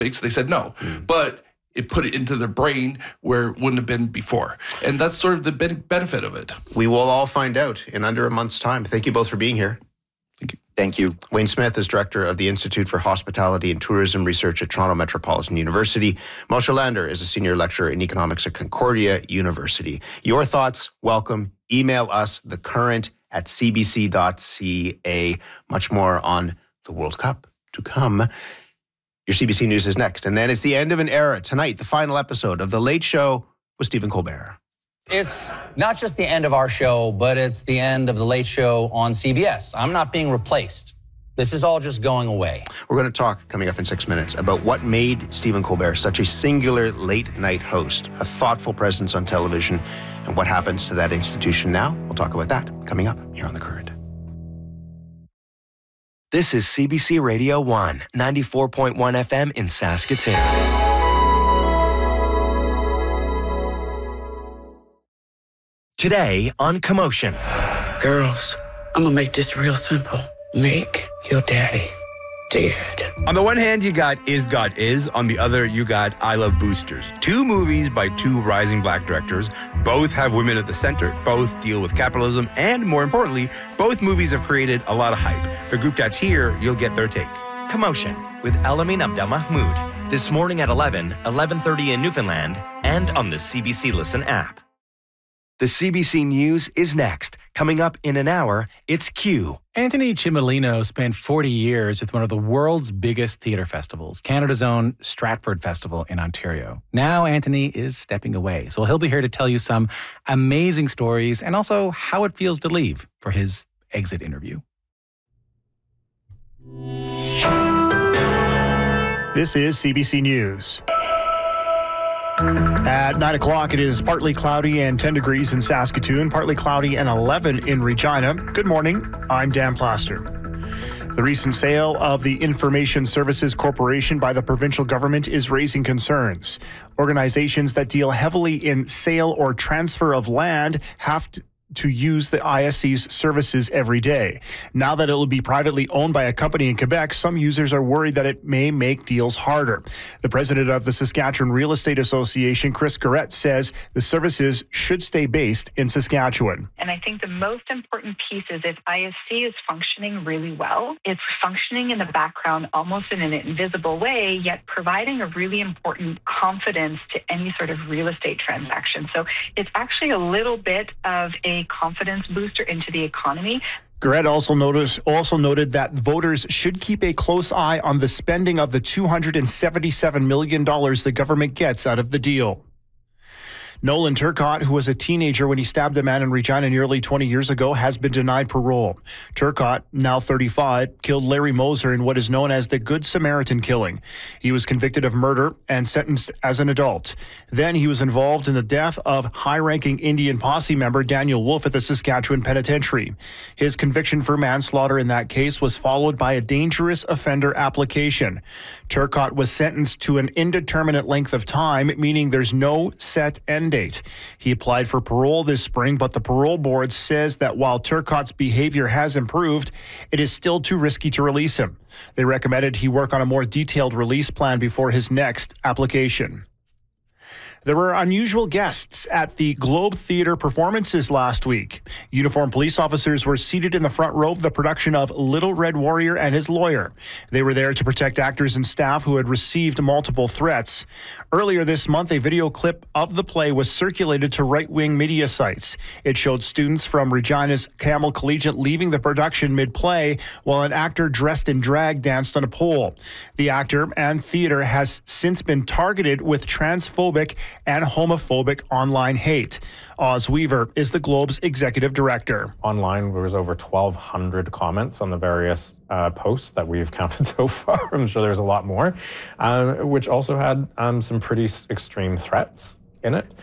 They said no. But it put it into their brain where it wouldn't have been before. And that's sort of the benefit of it. We will all find out in under a month's time. Thank you both for being here. Thank you. Thank you. Wayne Smith is Director of the Institute for Hospitality and Tourism Research at Toronto Metropolitan University. Moshe Lander is a Senior Lecturer in Economics at Concordia University. Your thoughts, welcome. Email us, thecurrent@cbc.ca. Much more on the World Cup to come. Your CBC News is next. And then it's the end of an era. Tonight, the final episode of The Late Show with Stephen Colbert. It's not just the end of our show, but it's the end of The Late Show on CBS. I'm not being replaced. This is all just going away. We're going to talk, coming up in 6 minutes, about what made Stephen Colbert such a singular late-night host, a thoughtful presence on television, and what happens to that institution now. We'll talk about that coming up here on The Current. This is CBC Radio 1, 94.1 FM in Saskatoon. Today on Commotion. Girls, I'm gonna make this real simple. Make your daddy dead. On the one hand, you got Is God Is. On the other, you got I Love Boosters. Two movies by two rising black directors. Both have women at the center. Both deal with capitalism. And more importantly, both movies have created a lot of hype. For Group Chats here, you'll get their take. Commotion with Elamin Abdelmahmoud. This morning at 11:30 in Newfoundland, and on the CBC Listen app. The CBC News is next. Coming up in an hour, it's Q. Anthony Cimolino spent 40 years with one of the world's biggest theatre festivals, Canada's own Stratford Festival in Ontario. Now Anthony is stepping away, so he'll be here to tell you some amazing stories and also how it feels to leave for his exit interview. This is CBC News. At 9 o'clock, it is partly cloudy and 10 degrees in Saskatoon, partly cloudy and 11 in Regina. Good morning, I'm Dan Plaster. The recent sale of the Information Services Corporation by the provincial government is raising concerns. Organizations that deal heavily in sale or transfer of land have to use the ISC's services every day. Now that it will be privately owned by a company in Quebec, some users are worried that it may make deals harder. The president of the Saskatchewan Real Estate Association, Chris Garrett, says the services should stay based in Saskatchewan. And I think the most important piece is if ISC is functioning really well, it's functioning in the background almost in an invisible way, yet providing a really important confidence to any sort of real estate transaction. So it's actually a little bit of a confidence booster into the economy. Garrett also noted that voters should keep a close eye on the spending of the $277 million the government gets out of the deal. Nolan Turcotte, who was a teenager when he stabbed a man in Regina nearly 20 years ago, has been denied parole. Turcotte, now 35, killed Larry Moser in what is known as the Good Samaritan killing. He was convicted of murder and sentenced as an adult. Then he was involved in the death of high-ranking Indian Posse member Daniel Wolf at the Saskatchewan Penitentiary. His conviction for manslaughter in that case was followed by a dangerous offender application. Turcotte was sentenced to an indeterminate length of time, meaning there's no set end date. He applied for parole this spring, but the parole board says that while Turcotte's behavior has improved, it is still too risky to release him. They recommended he work on a more detailed release plan before his next application. There were unusual guests at the Globe Theatre performances last week. Uniformed police officers were seated in the front row of the production of Little Red Warrior and His Lawyer. They were there to protect actors and staff who had received multiple threats. Earlier this month, a video clip of the play was circulated to right-wing media sites. It showed students from Regina's Camel Collegiate leaving the production mid-play while an actor dressed in drag danced on a pole. The actor and theater has since been targeted with transphobic and homophobic online hate. Oz Weaver is the Globe's executive director. Online, there was over 1,200 comments on the various posts that we've counted so far. I'm sure there's a lot more, which also had some pretty extreme threats in it.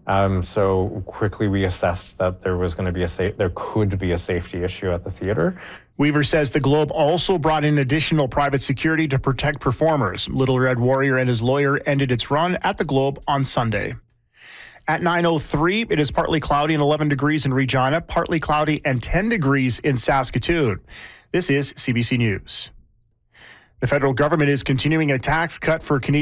So quickly we assessed that there was going to be there could be a safety issue at the theater. Weaver says the Globe also brought in additional private security to protect performers. Little Red Warrior and His Lawyer ended its run at the Globe on Sunday. At 9:03, it is partly cloudy and 11 degrees in Regina, partly cloudy and 10 degrees in Saskatoon. This is CBC News. The federal government is continuing a tax cut for Canadian